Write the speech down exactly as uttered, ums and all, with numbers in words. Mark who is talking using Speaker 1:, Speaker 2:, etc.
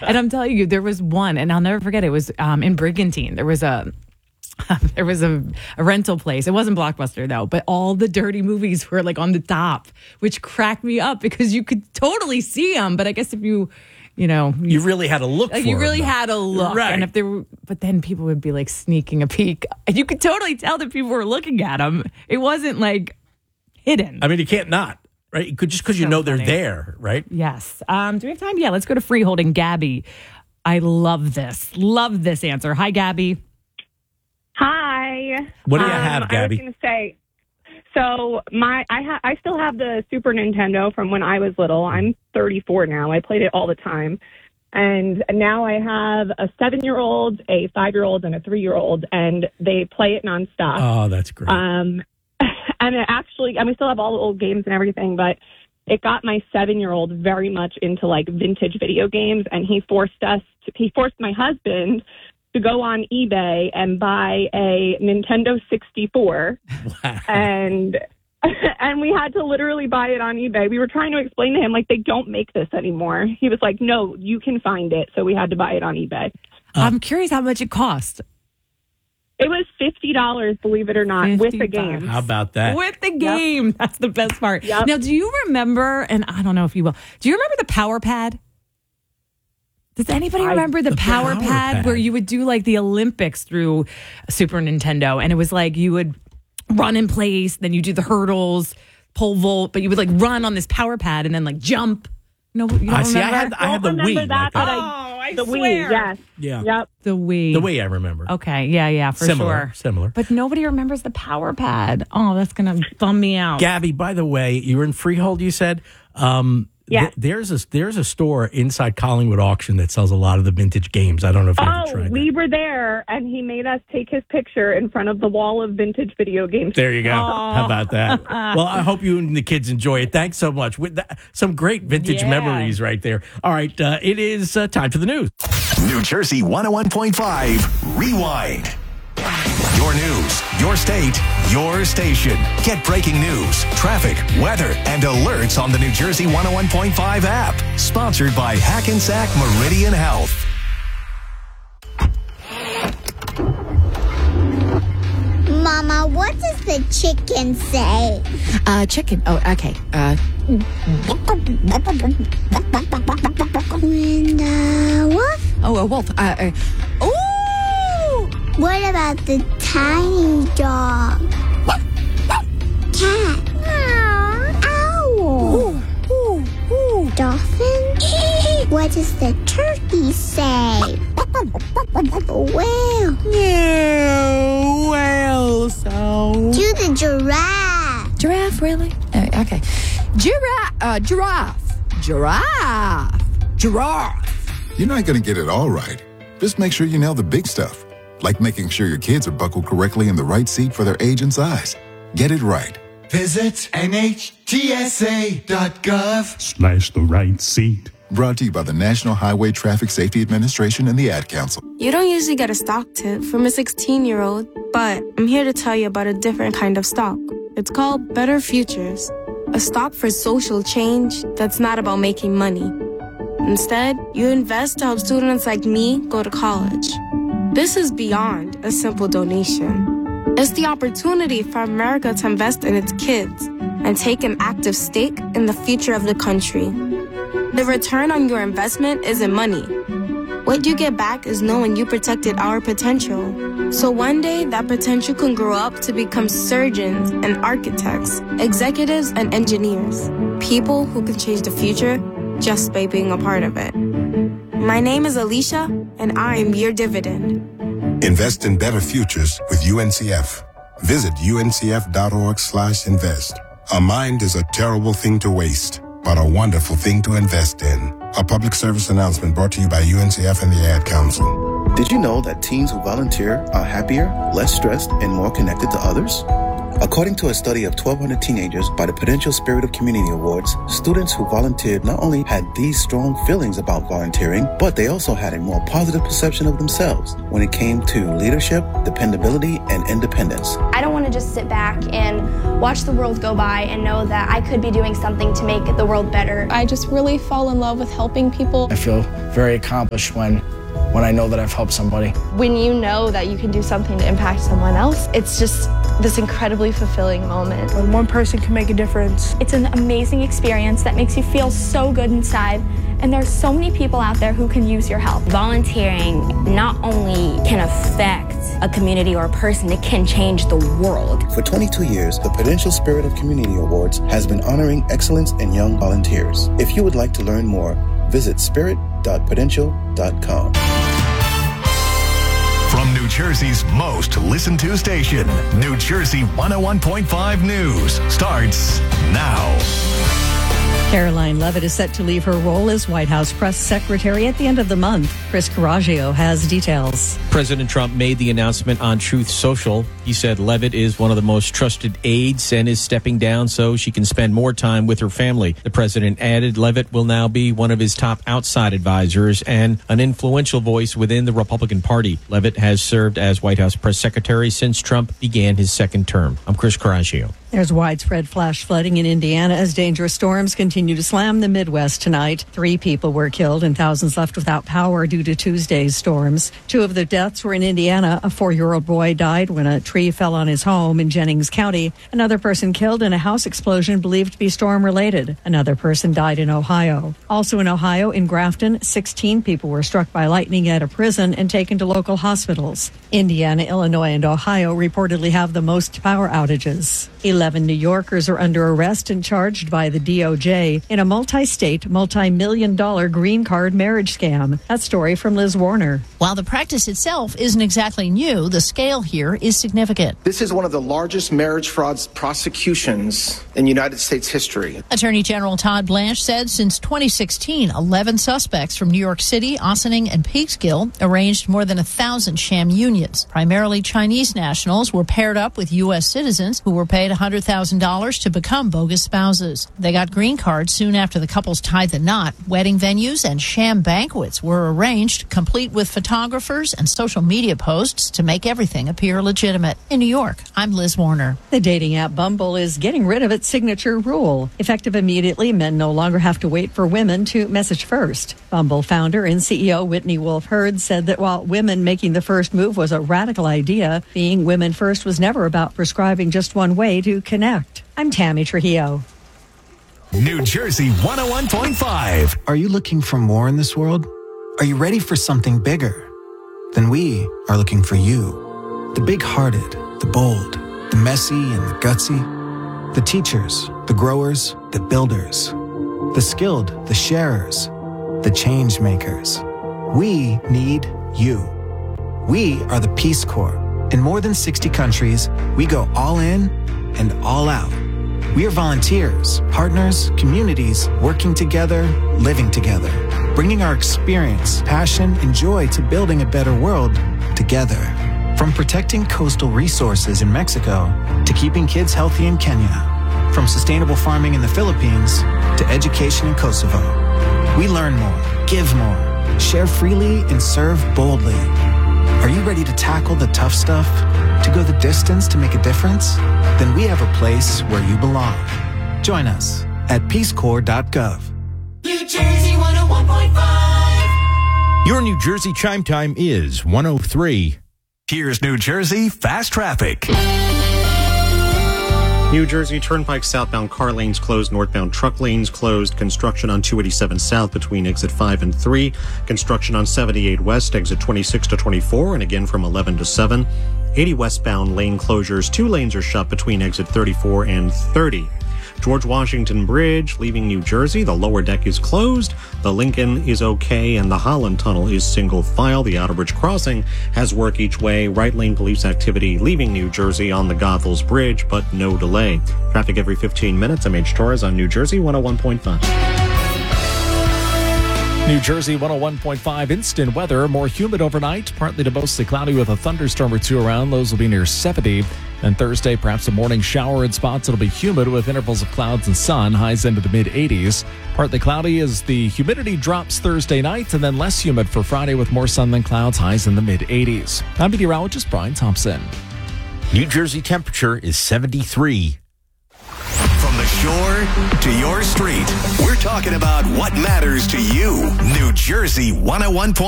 Speaker 1: And I'm telling you, there was one, and I'll never forget. It was um, in Brigantine. There was a there was a, a rental place. It wasn't Blockbuster though, but all the dirty movies were like on the top, which cracked me up because you could totally see them. But I guess if you You know,
Speaker 2: you really had to look.
Speaker 1: Like
Speaker 2: for
Speaker 1: you really
Speaker 2: them,
Speaker 1: had to look,
Speaker 2: right?
Speaker 1: And if there were, but then people would be like sneaking a peek, and you could totally tell that people were looking at them. It wasn't like hidden.
Speaker 2: I mean, you can't not, right? You could, just because you
Speaker 1: So
Speaker 2: know
Speaker 1: funny.
Speaker 2: they're there, right?
Speaker 1: Yes. Um, do we have time? Yeah, let's go to Freehold and Gabby. I love this. Love this answer. Hi, Gabby.
Speaker 3: Hi.
Speaker 2: What do you
Speaker 3: um,
Speaker 2: have, Gabby?
Speaker 3: I was going to say, so my I ha- I still have the Super Nintendo from when I was little. I'm thirty-four now. I played it all the time. And now I have a seven-year-old, a five-year-old, and a three-year-old, and they play it nonstop.
Speaker 2: Oh, that's great.
Speaker 3: Um, and it actually, and we still have all the old games and everything, but it got my seven-year-old very much into like vintage video games, and he forced us, to, he forced my husband to go on eBay and buy a Nintendo sixty-four,
Speaker 2: Wow.
Speaker 3: and and we had to literally buy it on eBay. We were trying to explain to him, like, they don't make this anymore. He was like, no, you can find it. So we had to buy it on eBay.
Speaker 1: Uh, I'm curious how much it cost.
Speaker 3: It was fifty dollars, believe it or not, with the
Speaker 1: fifty
Speaker 3: game.
Speaker 2: How about that?
Speaker 1: With the game. Yep. That's the best part.
Speaker 3: Yep.
Speaker 1: Now, do you remember, and I don't know if you will, do you remember the Power Pad? Does anybody
Speaker 3: I,
Speaker 1: remember the,
Speaker 2: the
Speaker 1: Power,
Speaker 2: Power
Speaker 1: Pad,
Speaker 2: Pad
Speaker 1: where you would do like the Olympics through Super Nintendo? And it was like you would run in place, then you do the hurdles, pole vault, but you would like run on this Power Pad and then like jump. No, you don't
Speaker 2: I see. I
Speaker 1: remember?
Speaker 2: had, I had the
Speaker 3: don't remember
Speaker 2: Wii.
Speaker 3: that,
Speaker 2: like
Speaker 3: but
Speaker 2: that.
Speaker 3: I,
Speaker 1: Oh, I
Speaker 3: the
Speaker 1: swear.
Speaker 3: Wii, yes.
Speaker 2: Yeah.
Speaker 3: Yep.
Speaker 1: The Wii.
Speaker 2: The Wii, I remember.
Speaker 1: Okay, yeah, yeah, for
Speaker 2: Similar,
Speaker 1: sure.
Speaker 2: similar.
Speaker 1: But nobody remembers the Power Pad. Oh, that's going to bum me out.
Speaker 2: Gabby, by the way, you were in Freehold, you said. Um,
Speaker 3: Yeah.
Speaker 2: th- there's a there's a store inside Collingwood Auction that sells a lot of the vintage games. I don't know if you ever
Speaker 3: Oh,
Speaker 2: tried
Speaker 3: we
Speaker 2: that.
Speaker 3: were there, and he made us take his picture in front of the wall of vintage video games.
Speaker 2: There you go. How about that? Well, I hope you and the kids enjoy it. Thanks so much. With that, some great vintage
Speaker 1: Yeah.
Speaker 2: memories right there. All right, uh, it is uh, time for the news.
Speaker 4: New Jersey one oh one point five Rewind. Your news, your state, your station. Get breaking news, traffic, weather, and alerts on the New Jersey one oh one point five app. Sponsored by Hackensack Meridian Health.
Speaker 5: Mama, what does the chicken say?
Speaker 6: Uh, chicken. Oh, okay. Uh,
Speaker 5: When the wolf?
Speaker 6: oh, a wolf. Uh, uh, ooh!
Speaker 5: What about the tiny dog? Cat? Owl?
Speaker 6: Ooh, ooh.
Speaker 5: Dolphin? What does the turkey say? Whale?
Speaker 6: Yeah, well, so.
Speaker 5: To the giraffe.
Speaker 6: Giraffe, really? Uh, okay. Giraffe. Uh, giraffe. Giraffe. Giraffe.
Speaker 7: You're not going to get it all right. Just make sure you nail the big stuff, like making sure your kids are buckled correctly in the right seat for their age and size. Get it right.
Speaker 8: Visit N H T S A dot gov
Speaker 9: slash the right seat.
Speaker 7: Brought to you by the National Highway Traffic Safety Administration and the Ad Council.
Speaker 10: You don't usually get a stock tip from a sixteen-year-old, but I'm here to tell you about a different kind of stock. It's called Better Futures, a stock for social change that's not about making money. Instead, you invest to help students like me go to college. This is beyond a simple donation. It's the opportunity for America to invest in its kids and take an active stake in the future of the country. The return on your investment isn't money. What you get back is knowing you protected our potential. So one day, that potential can grow up to become surgeons and architects, executives and engineers, people who can change the future just by being a part of it. My name is Alicia, and I am your dividend.
Speaker 11: Invest in better futures with U N C F. Visit U N C F dot org slash invest. A mind is a terrible thing to waste, but a wonderful thing to invest in. A public service announcement brought to you by U N C F and the Ad Council.
Speaker 12: Did you know that teens who volunteer are happier, less stressed, and more connected to others? According to a study of twelve hundred teenagers by the Prudential Spirit of Community Awards, students who volunteered not only had these strong feelings about volunteering, but they also had a more positive perception of themselves when it came to leadership, dependability, and independence.
Speaker 13: I don't want to just sit back and watch the world go by and know that I could be doing something to make the world better.
Speaker 14: I just really fall in love with helping people.
Speaker 15: I feel very accomplished when when I know that I've helped somebody.
Speaker 16: When you know that you can do something to impact someone else, it's just this incredibly fulfilling moment.
Speaker 17: When one person can make a difference.
Speaker 18: It's an amazing experience that makes you feel so good inside, and there's so many people out there who can use your help.
Speaker 19: Volunteering not only can affect a community or a person, it can change the world.
Speaker 12: For twenty-two years, the Prudential Spirit of Community Awards has been honoring excellence in young volunteers. If you would like to learn more, visit spirit dot prudential dot com.
Speaker 4: From New Jersey's most listened to station, New Jersey one oh one point five News starts now.
Speaker 20: Caroline Leavitt is set to leave her role as White House press secretary at the end of the month. Chris Coraggio has details.
Speaker 21: President Trump made the announcement on Truth Social. He said Leavitt is one of the most trusted aides and is stepping down so she can spend more time with her family. The president added Leavitt will now be one of his top outside advisors and an influential voice within the Republican Party. Leavitt has served as White House press secretary since Trump began his second term. I'm Chris Coraggio.
Speaker 20: There's widespread flash flooding in Indiana as dangerous storms continue to slam the Midwest tonight. Three people were killed and thousands left without power due to Tuesday's storms. Two of the deaths were in Indiana. A four-year-old boy died when a tree fell on his home in Jennings County. Another person killed in a house explosion believed to be storm-related. Another person died in Ohio. Also in Ohio, in Grafton, sixteen people were struck by lightning at a prison and taken to local hospitals. Indiana, Illinois, and Ohio reportedly have the most power outages. Eleven New Yorkers are under arrest and charged by the D O J in a multi-state, multi-million dollar green card marriage scam. That story from Liz Warner.
Speaker 22: While the practice itself isn't exactly new, the scale here is significant.
Speaker 23: This is one of the largest marriage frauds prosecutions in United States history.
Speaker 22: Attorney General Todd Blanche said since twenty sixteen, eleven suspects from New York City, Ossining, and Peekskill arranged more than a thousand sham unions. Primarily Chinese nationals were paired up with U S citizens who were paid one hundred thousand dollars to become bogus spouses. They got green cards soon after the couples tied the knot. Wedding venues and sham banquets were arranged, complete with photographers and social media posts to make everything appear legitimate. In New York, I'm Liz Warner.
Speaker 20: The dating app Bumble is getting rid of its signature rule. Effective immediately, men no longer have to wait for women to message first. Bumble founder and C E O Whitney Wolfe Herd said that while women making the first move was a radical idea, being women first was never about prescribing just one way to connect. I'm Tammy Trujillo.
Speaker 4: New Jersey one oh one point five.
Speaker 24: Are you looking for more in this world? Are you ready for something bigger? Then we are looking for you. The big-hearted, the bold, the messy and the gutsy. The teachers, the growers, the builders. The skilled, the sharers, the change makers. We need you. We are the Peace Corps. In more than sixty countries, we go all in and all out. We are volunteers, partners, communities, working together, living together, bringing our experience, passion, and joy to building a better world together. From protecting coastal resources in Mexico to keeping kids healthy in Kenya, from sustainable farming in the Philippines to education in Kosovo. We learn more, give more, share freely, and serve boldly. Are you ready to tackle the tough stuff? To go the distance to make a difference? Then we have a place where you belong. Join us at peace corps dot gov.
Speaker 8: New Jersey one oh one point five.
Speaker 25: Your New Jersey chime time is one oh three.
Speaker 4: Here's New Jersey Fast Traffic.
Speaker 26: New Jersey Turnpike southbound car lanes closed, northbound truck lanes closed. Construction on two eighty-seven south between exit five and three. Construction on seventy-eight west, exit twenty-six to twenty-four, and again from eleven to seven. eighty westbound lane closures. Two lanes are shut between exit thirty-four and thirty. George Washington Bridge, leaving New Jersey, the lower deck is closed. The Lincoln is okay, and the Holland Tunnel is single file. The Outer Bridge crossing has work each way. Right lane police activity leaving New Jersey on the Goethals Bridge, but no delay. Traffic every fifteen minutes. I'm H. Torres on New Jersey one oh one point five.
Speaker 1: New Jersey one oh one point five instant weather. More humid overnight, partly to mostly cloudy with a thunderstorm or two around. Lows will be near seventy. Then Thursday, perhaps a morning shower in spots. It'll be humid with intervals of clouds and sun. Highs into the mid eighties. Partly cloudy as the humidity drops Thursday night, and then less humid for Friday with more sun than clouds. Highs in the mid eighties. I'm meteorologist Brian Thompson.
Speaker 25: New Jersey temperature is seventy-three.
Speaker 4: From the shore to your street, we're talking about what matters to you. New Jersey one oh one point five.